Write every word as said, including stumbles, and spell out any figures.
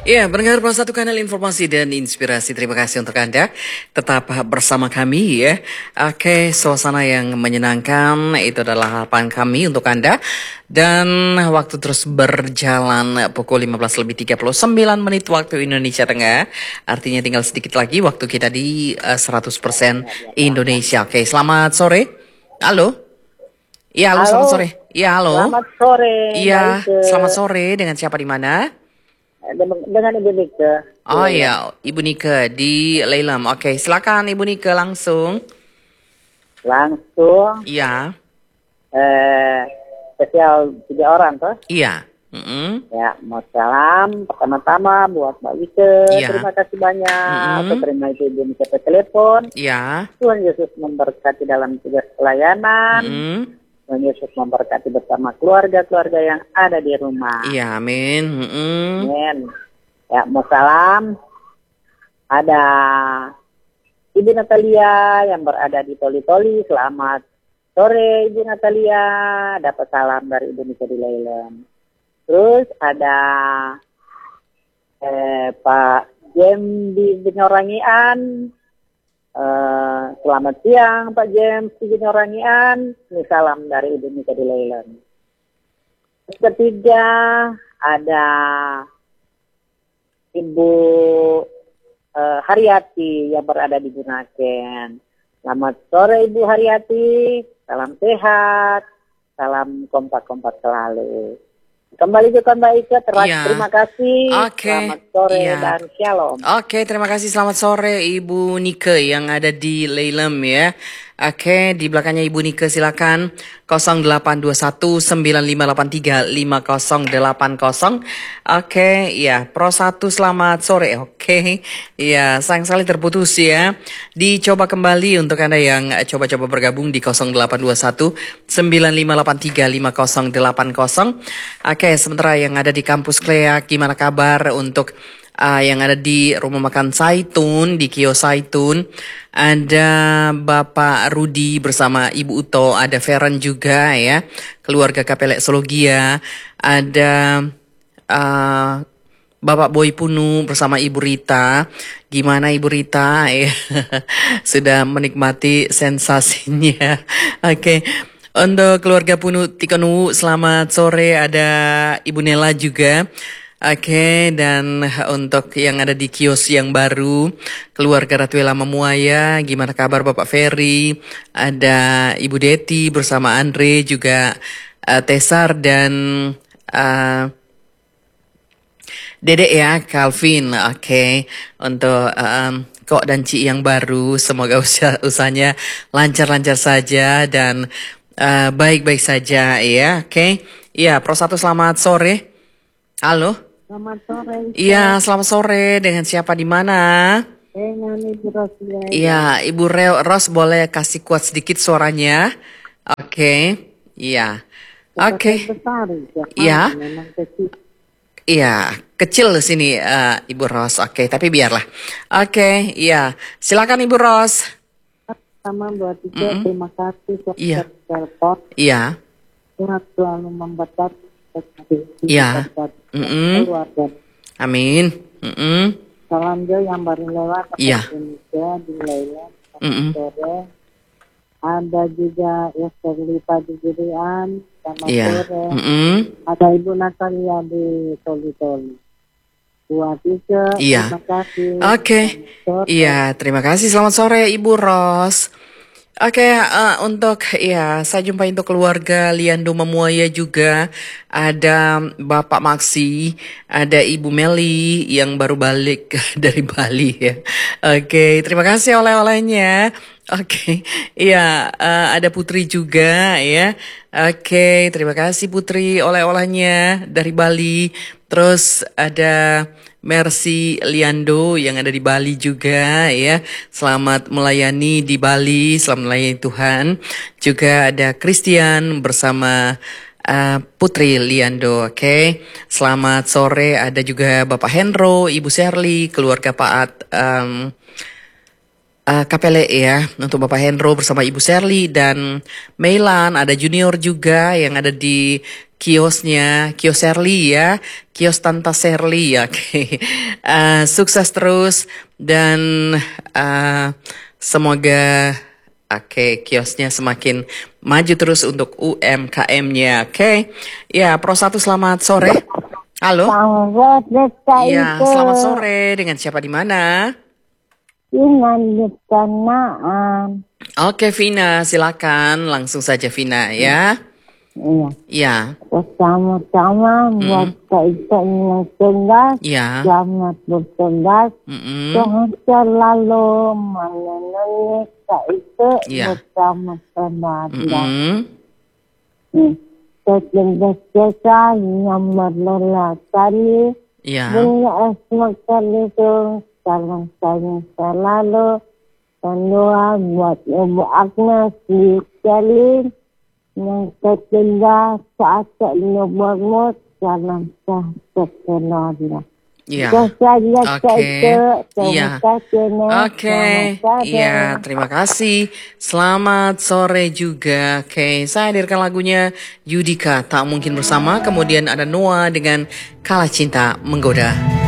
Ya, pendengar Pro satu kanal informasi dan inspirasi. Terima kasih untuk Anda tetap bersama kami ya. Oke, suasana yang menyenangkan itu adalah harapan kami untuk Anda. Dan waktu terus berjalan pukul lima belas lebih tiga puluh sembilan menit waktu Indonesia Tengah. Artinya tinggal sedikit lagi waktu kita di uh, seratus persen Indonesia. Oke, selamat sore. Halo. Iya, halo, Halo, selamat sore. Iya, halo. selamat sore. Iya, Baik, eh, selamat sore. Dengan siapa di mana? dengan dengan Ibu Nike. Oh Iya, ya, Ibu Nike di Leilam. Oke, silakan Ibu Nike langsung. langsung Iya, eh spesial tiga orang tuh. iya. Mm-mm. Ya, mau salam pertama-tama buat Mbak Nike. Iya. Terima kasih banyak. Mm-mm. Aku terima itu Ibu Nike ke telepon. Iya. Tuhan Yesus memberkati dalam tugas pelayanan. Mm-mm. Tuhan Yesus memberkati bersama keluarga-keluarga yang ada di rumah. Iya, amin. Mm-mm. Amin. Ya, mau salam. Ada Ibu Natalia yang berada di Toli-Toli. Selamat sore Ibu Natalia. Dapat salam dari Ibu Nike di Leilam. Terus ada eh, Pak Jem di Benyorangian. Eh, selamat siang Pak Jem di Benyorangian. Ini salam dari Ibu Nike di Leilam. Terus ketiga ada Ibu uh, Haryati yang berada di Bunaken. Selamat sore Ibu Haryati, salam sehat, salam kompak-kompak selalu. Kembali ke Mbak Ike, ter- Iya. terima kasih, Oke. selamat sore Iya. dan shalom. Oke, terima kasih. Selamat sore Ibu Nike yang ada di Leilam ya. Oke, di belakangnya Ibu Nike silakan nol delapan dua satu sembilan lima delapan tiga lima nol delapan nol. Oke, ya, Pro satu selamat sore. Oke. Ya, sayang sekali terputus ya. Dicoba kembali untuk Anda yang eh, coba-coba bergabung di nol delapan dua satu sembilan lima delapan tiga lima nol delapan nol. Oke, sementara yang ada di kampus Kleak, gimana kabar untuk uh, yang ada di rumah makan Zaitun, di kios Zaitun? Ada Bapak Rudi bersama Ibu Uto, ada Feren juga ya, keluarga Kapelek Sologia, ada uh, Bapak Boy Punu bersama Ibu Rita. Gimana Ibu Rita ya? Sudah menikmati sensasinya. Oke. Untuk keluarga Punu Tikanu, selamat sore. Ada Ibu Nela juga. Oke, dan untuk yang ada di kios yang baru, keluarga Ratuela Memuaya, gimana kabar Bapak Ferry? Ada Ibu Deti bersama Andre juga, uh, Tesar dan uh, Dedek ya, Calvin. Oke, untuk um, Kok dan Ci yang baru, semoga usaha usahanya lancar-lancar saja dan uh, baik-baik saja ya. Oke, iya Pro satu selamat sore. Halo. Selamat sore. Iya, selamat sore. Dengan siapa di mana? Dengan Ibu Rosia. Iya, Ibu Re- Ros boleh kasih kuat sedikit suaranya. Oke, iya. Oke. Iya. Memang kecil. Iya, kecil di sini uh, Ibu Ros. Oke, tapi biarlah. Oke, iya. Silakan Ibu Ros. Sama buat Ike, Mm-mm. terima kasih sudah Iya. telepon. Iya. Tuhan selalu memberkati. Iya. Mm-mm. Keluarga. Amin. Mm-mm. Salam Jo yang baru lewat ke Iya. Indonesia di Leilam. Mm-mm. Sore. Ada juga Esterlita di Jirian. Selamat Iya. sore. Mm-mm. Ada Ibu Natalia di Toli-Toli. Buat Ike, Iya. terima kasih. Oke. Selamat sore. Iya, terima kasih. Selamat sore Ibu Ros. Oke, eh, untuk ya saya jumpai untuk keluarga Liando Memuaya juga, ada Bapak Maksi, ada Ibu Meli yang baru balik dari Bali ya. Oke, terima kasih oleh-olehnya. Oke, iya eh, ada Putri juga ya. Oke, terima kasih Putri oleh-olehnya dari Bali. Terus ada Mercy Liando yang ada di Bali juga ya. Selamat melayani di Bali, selamat melayani Tuhan. Juga ada Christian bersama uh, Putri Liando, oke. Okay? Selamat sore, ada juga Bapak Henro, Ibu Shirley, keluarga Pak At, um, uh, Kapele ya, untuk Bapak Hendro bersama Ibu Sherly dan Meilan, ada Junior juga yang ada di kiosnya, kios Sherly ya, kios Tanta Sherly ya. Oke. Uh, sukses terus dan uh, semoga oke kiosnya semakin maju terus untuk U M K M-nya. Oke. Ya, Pro satu selamat sore. Halo. Selamat sore. Iya, selamat sore. Dengan siapa di mana? Dengan Kanaan. Oke, Vina, silakan langsung saja Vina ya. Iya. Ya. Bersama-sama buat kita yang cerdas. Ya. Selamat bercerdas. Mm-mm. Jangan selalu menenangkan kita Ya. bersama sama. Mm-mm. Cerdas kita yang berlelah kali. Ya. Bunga asma kali itu. Salam sayang selalu. Dan doa buat Ibu Agnes di Sherly yang tertinggal saat ini bangun dalam sekenario. Ya. Oke. Iya. Oke. Iya, terima kasih. Selamat sore juga. Oke, saya hadirkan lagunya Yudika Tak Mungkin Bersama. Kemudian ada Noah dengan Kala Cinta Menggoda.